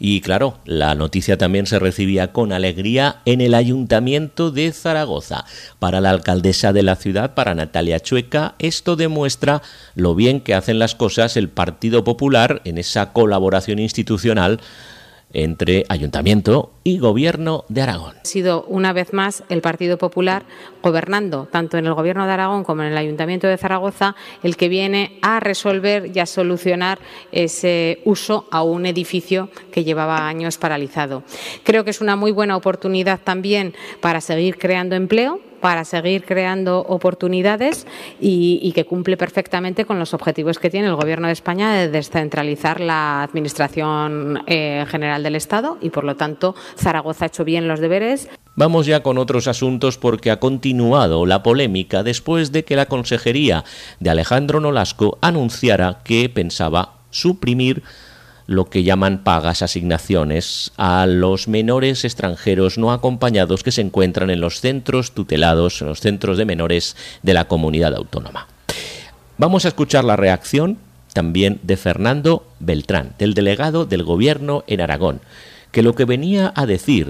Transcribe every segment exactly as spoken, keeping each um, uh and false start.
Y claro, la noticia también se recibía con alegría en el Ayuntamiento de Zaragoza. Para la alcaldesa de la ciudad, para Natalia Chueca, esto demuestra lo bien que hacen las cosas el Partido Popular en esa colaboración institucional entre Ayuntamiento y Gobierno de Aragón. Ha sido una vez más el Partido Popular gobernando tanto en el Gobierno de Aragón como en el Ayuntamiento de Zaragoza el que viene a resolver y a solucionar ese uso a un edificio que llevaba años paralizado. Creo que es una muy buena oportunidad también para seguir creando empleo, para seguir creando oportunidades y, y que cumple perfectamente con los objetivos que tiene el Gobierno de España de descentralizar la Administración eh, General del Estado y, por lo tanto, Zaragoza ha hecho bien los deberes. Vamos ya con otros asuntos porque ha continuado la polémica después de que la Consejería de Alejandro Nolasco anunciara que pensaba suprimir lo que llaman pagas, asignaciones a los menores extranjeros no acompañados que se encuentran en los centros tutelados, en los centros de menores de la comunidad autónoma. Vamos a escuchar la reacción también de Fernando Beltrán, del delegado del Gobierno en Aragón, que lo que venía a decir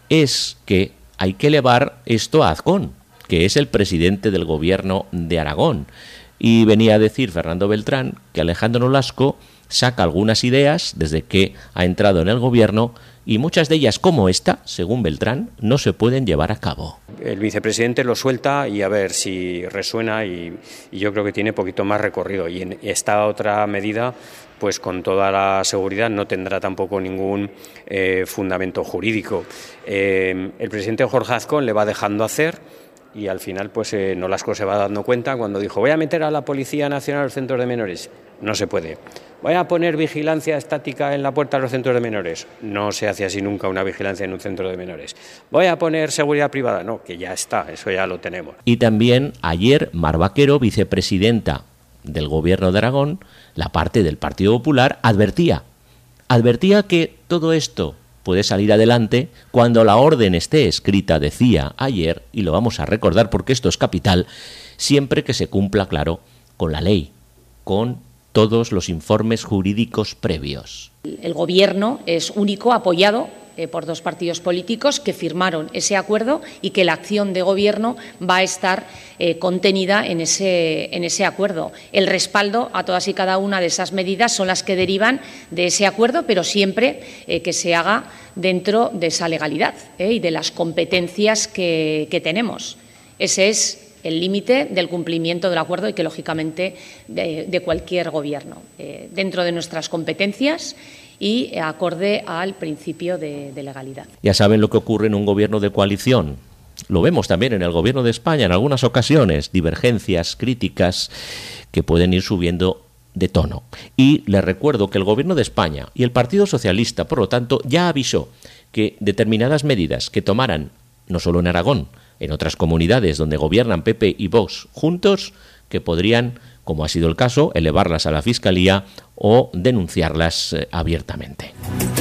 es que hay que elevar esto a Azcón, que es el presidente del Gobierno de Aragón. Y venía a decir Fernando Beltrán que Alejandro Nolasco saca algunas ideas desde que ha entrado en el gobierno y muchas de ellas, como esta, según Beltrán, no se pueden llevar a cabo. El vicepresidente lo suelta y a ver si resuena y, y yo creo que tiene poquito más recorrido. Y en esta otra medida, pues con toda la seguridad no tendrá tampoco ningún eh, fundamento jurídico. Eh, el presidente Jorge Azcón le va dejando hacer y al final pues eh, Nolasco se va dando cuenta cuando dijo voy a meter a la Policía Nacional a los centros de menores. No se puede. Voy a poner vigilancia estática en la puerta de los centros de menores. No se hace así nunca una vigilancia en un centro de menores. Voy a poner seguridad privada. No, que ya está, eso ya lo tenemos. Y también ayer Mar Vaquero, vicepresidenta del Gobierno de Aragón, la parte del Partido Popular, advertía, advertía que todo esto puede salir adelante cuando la orden esté escrita, decía ayer, y lo vamos a recordar porque esto es capital, siempre que se cumpla, claro, con la ley, con todos los informes jurídicos previos. El Gobierno es único, apoyado eh, por dos partidos políticos que firmaron ese acuerdo y que la acción de Gobierno va a estar eh, contenida en ese, en ese acuerdo. El respaldo a todas y cada una de esas medidas son las que derivan de ese acuerdo, pero siempre eh, que se haga dentro de esa legalidad eh, y de las competencias que, que tenemos. Ese es el límite del cumplimiento del acuerdo y que, lógicamente, de, de cualquier gobierno, eh, dentro de nuestras competencias y acorde al principio de, de legalidad. Ya saben lo que ocurre en un gobierno de coalición. Lo vemos también en el Gobierno de España en algunas ocasiones, divergencias, críticas que pueden ir subiendo de tono. Y les recuerdo que el Gobierno de España y el Partido Socialista, por lo tanto, ya avisó que determinadas medidas que tomaran, no solo en Aragón, en otras comunidades donde gobiernan P P y Vox juntos, que podrían, como ha sido el caso, elevarlas a la Fiscalía o denunciarlas eh, abiertamente.